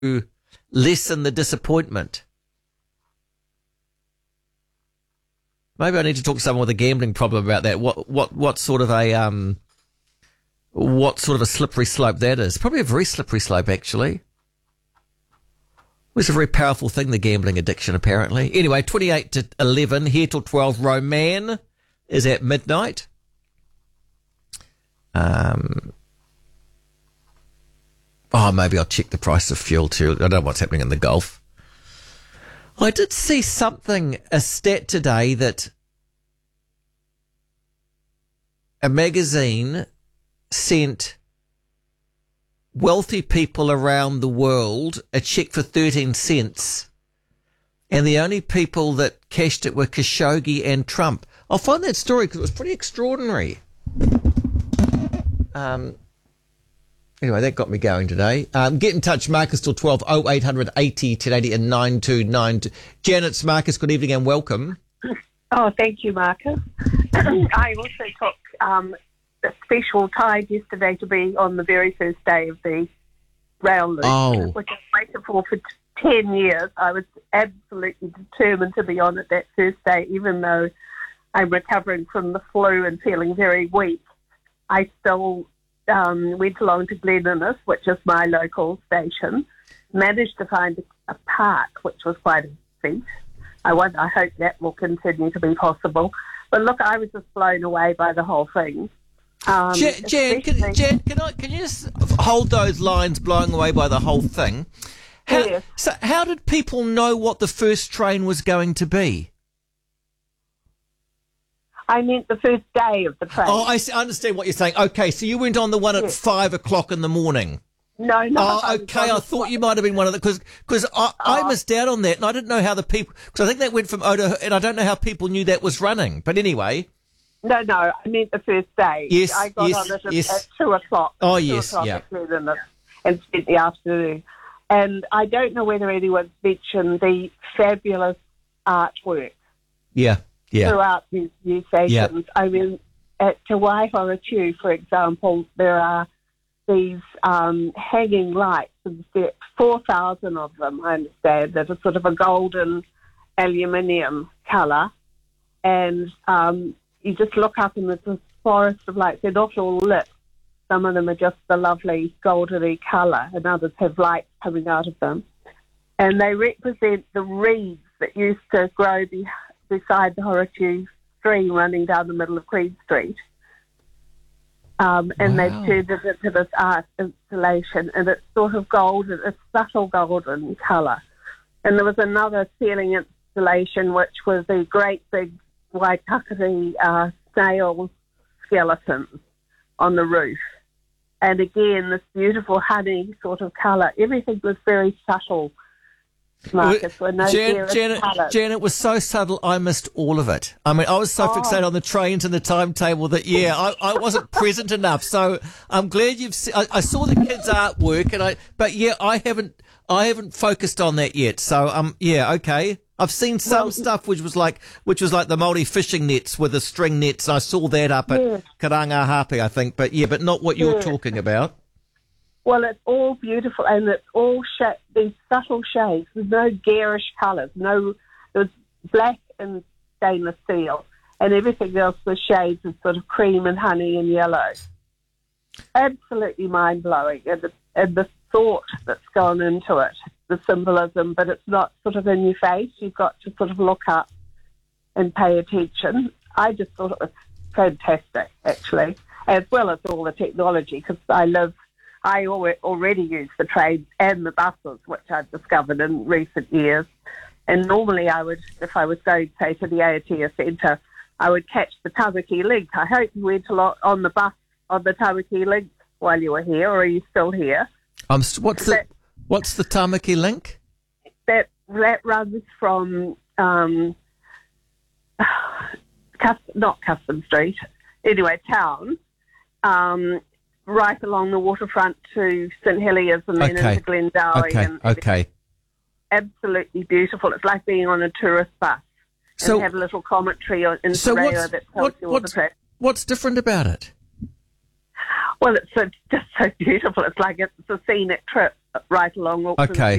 lessen the disappointment? Maybe I need to talk to someone with a gambling problem about that. What sort of a slippery slope that is? Probably a very slippery slope, actually. It's a very powerful thing, the gambling addiction, apparently. Anyway, 28 to 11, here till 12. Roman is at midnight. Maybe I'll check the price of fuel too. I don't know what's happening in the Gulf. I did see a stat today that a magazine sent wealthy people around the world a check for 13 cents, and the only people that cashed it were Khashoggi and Trump. I'll find that story because it was pretty extraordinary. Anyway, that got me going today. Get in touch, Marcus, till 12, 0800 80 1080 and 9292. Janet's Marcus, good evening and welcome. Oh, thank you, Marcus. I also took a special tide yesterday to be on the very first day of the rail loop, which I waited for 10 years. I was absolutely determined to be on it that first day, even though I'm recovering from the flu and feeling very weak. I still went along to Glen Innes, which is my local station, managed to find a park, which was quite a feat. I hope that will continue to be possible. But look, I was just blown away by the whole thing. Jan, can you just hold those lines, blowing away by the whole thing? Yes. So how did people know what the first train was going to be? I meant the first day of the train. Oh, I understand what you're saying. Okay, so you went on the one at 5 o'clock in the morning. No. Oh, okay. I thought you might have been one of the because I missed out on that, and I didn't know how the people, because I think that went from Otahuhu, and I don't know how people knew that was running. But anyway. No, I meant the first day. Yes, I got on it at 2 o'clock. Oh, 2 yes, o'clock yeah. And spent the afternoon. And I don't know whether anyone's mentioned the fabulous artwork. Yeah. Throughout these new stations. Yeah. I mean, at Te Waihoratu, for example, there are these hanging lights, and there are 4,000 of them, I understand, that are sort of a golden aluminium colour. And you just look up and there's this forest of lights. They're not all lit. Some of them are just the lovely goldeny colour, and others have lights coming out of them. And they represent the reeds that used to grow beside the Horatu stream running down the middle of Queen Street. And they've turned it into this art installation, and it's sort of golden, a subtle golden colour. And there was another ceiling installation, which was a great big Waitakere snail skeleton on the roof. And again, this beautiful honey sort of colour. Everything was very subtle. Marcus, Janet was so subtle, I missed all of it. I mean, I was so fixated on the trains and the timetable that, I wasn't present enough. So I'm glad you've I saw the kids' artwork, I haven't focused on that yet. So, okay. I've seen some stuff which was like the Māori fishing nets with the string nets. I saw that up at Karangahape, I think, but but not what you're talking about. Well, it's all beautiful, and it's all these subtle shades. There's no garish colours. There's black and stainless steel, and everything else was shades of sort of cream and honey and yellow. Absolutely mind-blowing, and the thought that's gone into it, the symbolism, but it's not sort of in your face. You've got to sort of look up and pay attention. I just thought it was fantastic, actually, as well as all the technology, because I already use the trains and the buses, which I've discovered in recent years. And normally if I was going, say, to the Aotea Centre, I would catch the Tamaki Link. I hope you went a lot on the bus on the Tamaki Link while you were here, or are you still here? What's the Tamaki Link? That runs from not Custom Street, anyway, town, right along the waterfront to St Heliers and then into Glendowie. Okay. Absolutely beautiful. It's like being on a tourist bus and have a little commentary in Surveyor that tells you all the tracks. What's different about it? Well, it's just so beautiful. It's like it's a scenic trip. right along Auckland Okay.